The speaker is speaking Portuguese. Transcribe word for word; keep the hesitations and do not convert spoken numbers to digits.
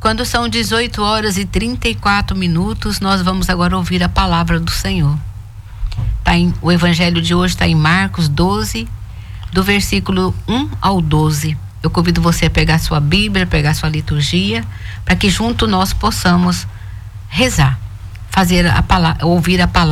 Quando são dezoito horas e trinta e quatro minutos, nós vamos agora ouvir a palavra do Senhor. Tá em, o evangelho de hoje está em Marcos doze, do versículo um ao doze. Eu convido você a pegar sua Bíblia, pegar sua liturgia, para que junto nós possamos rezar, fazer a palavra, ouvir a palavra